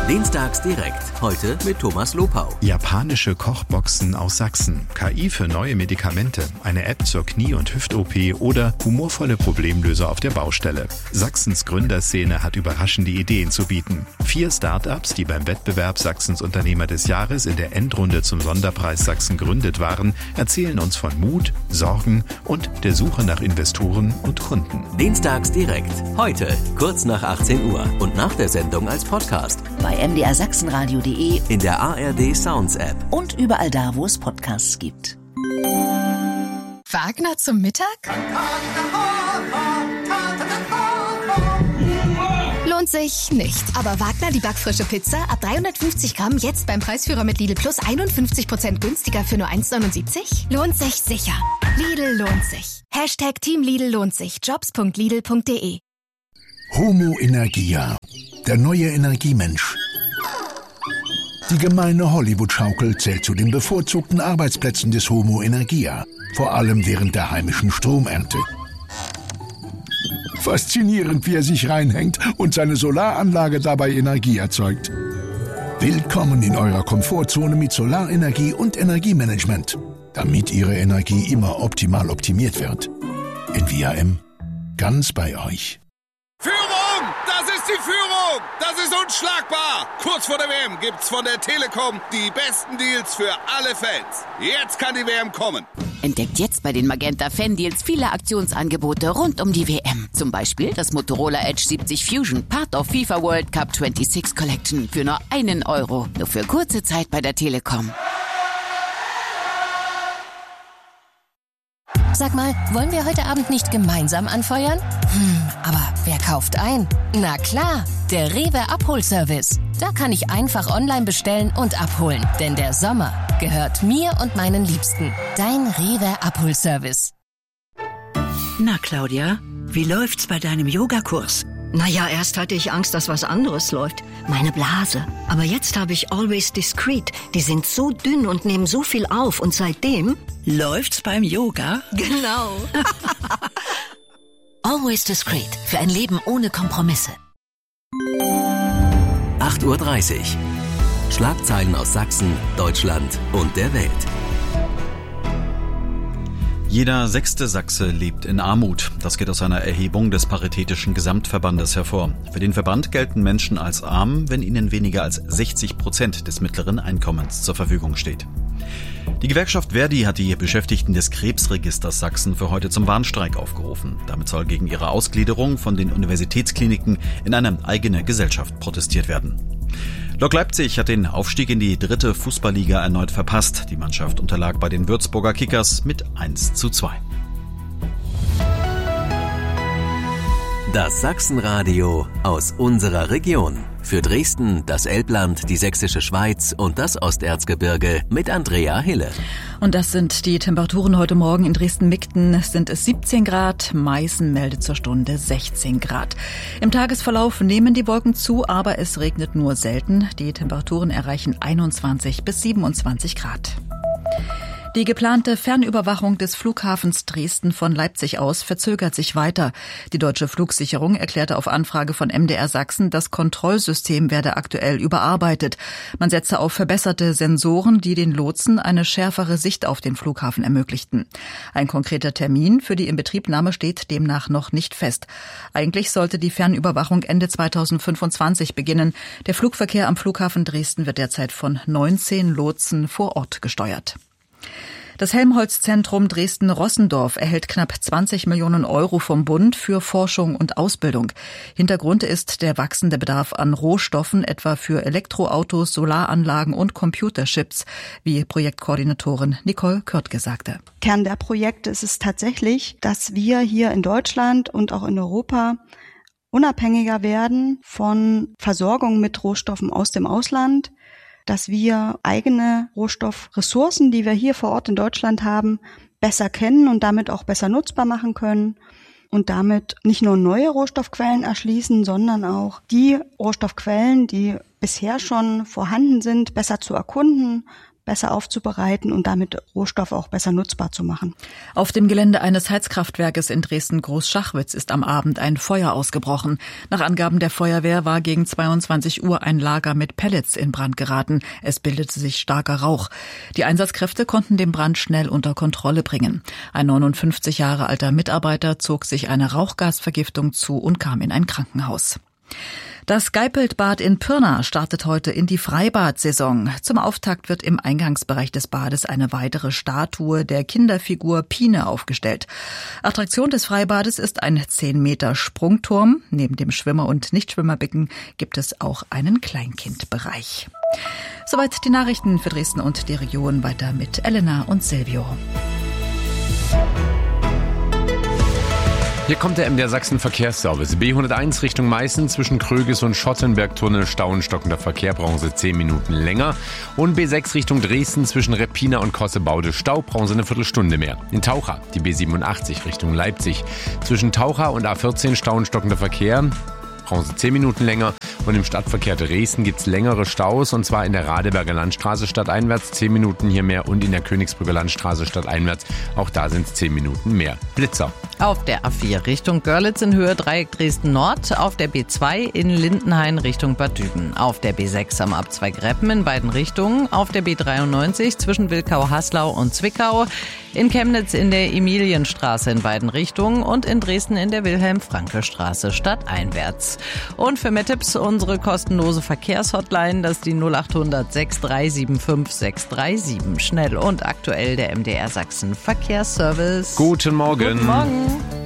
Dienstags direkt, heute mit Thomas Lopau. Japanische Kochboxen aus Sachsen, KI für neue Medikamente, eine App zur Knie- und Hüft-OP oder humorvolle Problemlöser auf der Baustelle. Sachsens Gründerszene hat überraschende Ideen zu bieten. 4 Start-ups, die beim Wettbewerb Sachsens Unternehmer des Jahres in der Endrunde zum Sonderpreis Sachsen gründet waren, erzählen uns von Mut, Sorgen und der Suche nach Investoren und Kunden. Dienstags direkt, heute, kurz nach 18 Uhr und nach der Sendung als Podcast. Bei mdrsachsenradio.de, in der ARD Sounds App und überall da, wo es Podcasts gibt. Wagner zum Mittag? Lohnt sich nicht. Aber Wagner, die backfrische Pizza, ab 350 Gramm, jetzt beim Preisführer mit Lidl Plus 51% günstiger für nur 1,79? Lohnt sich sicher. Lidl lohnt sich. Hashtag Team Lidl lohnt sich. Jobs.lidl.de. Homo Energia, der neue Energiemensch. Die gemeine Hollywood-Schaukel zählt zu den bevorzugten Arbeitsplätzen des Homo Energia, vor allem während der heimischen Stromernte. Faszinierend, wie er sich reinhängt und seine Solaranlage dabei Energie erzeugt. Willkommen in eurer Komfortzone mit Solarenergie und Energiemanagement, damit Ihre Energie immer optimal optimiert wird. NVIM, ganz bei euch. Führung! Das ist die Führung! Das ist unschlagbar! Kurz vor der WM gibt's von der Telekom die besten Deals für alle Fans. Jetzt kann die WM kommen. Entdeckt jetzt bei den Magenta Fan-Deals viele Aktionsangebote rund um die WM. Zum Beispiel das Motorola Edge 70 Fusion, Part of FIFA World Cup 26 Collection für nur €1. Nur für kurze Zeit bei der Telekom. Sag mal, wollen wir heute Abend nicht gemeinsam anfeuern? Aber wer kauft ein? Na klar, der Rewe Abholservice. Da kann ich einfach online bestellen und abholen. Denn der Sommer gehört mir und meinen Liebsten. Dein Rewe Abholservice. Na Claudia, wie läuft's bei deinem Yogakurs? Naja, erst hatte ich Angst, dass was anderes läuft. Meine Blase. Aber jetzt habe ich Always Discreet. Die sind so dünn und nehmen so viel auf. Und seitdem... Läuft's beim Yoga? Genau. Always Discreet. Für ein Leben ohne Kompromisse. 8:30 Uhr. Schlagzeilen aus Sachsen, Deutschland und der Welt. Jeder 6. Sachse lebt in Armut. Das geht aus einer Erhebung des Paritätischen Gesamtverbandes hervor. Für den Verband gelten Menschen als arm, wenn ihnen weniger als 60% des mittleren Einkommens zur Verfügung steht. Die Gewerkschaft Verdi hat die Beschäftigten des Krebsregisters Sachsen für heute zum Warnstreik aufgerufen. Damit soll gegen ihre Ausgliederung von den Universitätskliniken in eine eigene Gesellschaft protestiert werden. Lok Leipzig hat den Aufstieg in die 3. Fußballliga erneut verpasst. Die Mannschaft unterlag bei den Würzburger Kickers mit 1:2. Das Sachsenradio aus unserer Region. Für Dresden, das Elbland, die Sächsische Schweiz und das Osterzgebirge mit Andrea Hille. Und das sind die Temperaturen heute Morgen. In Dresden-Migden sind es 17 Grad, Meißen meldet zur Stunde 16 Grad. Im Tagesverlauf nehmen die Wolken zu, aber es regnet nur selten. Die Temperaturen erreichen 21 bis 27 Grad. Die geplante Fernüberwachung des Flughafens Dresden von Leipzig aus verzögert sich weiter. Die Deutsche Flugsicherung erklärte auf Anfrage von MDR Sachsen, das Kontrollsystem werde aktuell überarbeitet. Man setze auf verbesserte Sensoren, die den Lotsen eine schärfere Sicht auf den Flughafen ermöglichten. Ein konkreter Termin für die Inbetriebnahme steht demnach noch nicht fest. Eigentlich sollte die Fernüberwachung Ende 2025 beginnen. Der Flugverkehr am Flughafen Dresden wird derzeit von 19 Lotsen vor Ort gesteuert. Das Helmholtz-Zentrum Dresden-Rossendorf erhält knapp 20 Millionen € vom Bund für Forschung und Ausbildung. Hintergrund ist der wachsende Bedarf an Rohstoffen, etwa für Elektroautos, Solaranlagen und Computerchips, wie Projektkoordinatorin Nicole Körtke sagte. Kern der Projekte ist es tatsächlich, dass wir hier in Deutschland und auch in Europa unabhängiger werden von Versorgung mit Rohstoffen aus dem Ausland, dass wir eigene Rohstoffressourcen, die wir hier vor Ort in Deutschland haben, besser kennen und damit auch besser nutzbar machen können und damit nicht nur neue Rohstoffquellen erschließen, sondern auch die Rohstoffquellen, die bisher schon vorhanden sind, besser zu erkunden, besser aufzubereiten und damit Rohstoffe auch besser nutzbar zu machen. Auf dem Gelände eines Heizkraftwerkes in Dresden-Großschachwitz ist am Abend ein Feuer ausgebrochen. Nach Angaben der Feuerwehr war gegen 22 Uhr ein Lager mit Pellets in Brand geraten. Es bildete sich starker Rauch. Die Einsatzkräfte konnten den Brand schnell unter Kontrolle bringen. Ein 59 Jahre alter Mitarbeiter zog sich eine Rauchgasvergiftung zu und kam in ein Krankenhaus. Das Geipeltbad in Pirna startet heute in die Freibad-Saison. Zum Auftakt wird im Eingangsbereich des Bades eine weitere Statue der Kinderfigur Pine aufgestellt. Attraktion des Freibades ist ein 10 Meter Sprungturm. Neben dem Schwimmer- und Nichtschwimmerbecken gibt es auch einen Kleinkindbereich. Soweit die Nachrichten für Dresden und die Region. Weiter mit Elena und Silvio. Hier kommt der MDR Sachsen Verkehrsservice. B101 Richtung Meißen zwischen Kröges und Schottenbergtunnel. Stau und stockender Verkehr, brauchen Sie 10 Minuten länger. Und B6 Richtung Dresden zwischen Reppina und Kossebaude. Stau, brauchen Sie eine Viertelstunde mehr. In Taucha die B87 Richtung Leipzig. Zwischen Taucha und A14 Stau und stockender Verkehr, brauchen Sie 10 Minuten länger. Und im Stadtverkehr Dresden gibt's längere Staus, und zwar in der Radeberger Landstraße stadteinwärts 10 Minuten hier mehr und in der Königsbrücker Landstraße stadteinwärts, auch da sind es 10 Minuten mehr. Blitzer. Auf der A4 Richtung Görlitz in Höhe Dreieck Dresden Nord, auf der B2 in Lindenhain Richtung Bad Düben, auf der B6 am Abzweig Reppen in beiden Richtungen, auf der B93 zwischen Wilkau-Haslau und Zwickau, in Chemnitz in der Emilienstraße in beiden Richtungen und in Dresden in der Wilhelm-Franke-Straße stadteinwärts. Und für mehr Tipps unsere kostenlose Verkehrshotline, das ist die 0800 6375 637. Schnell und aktuell der MDR Sachsen Verkehrsservice. Guten Morgen. Guten Morgen.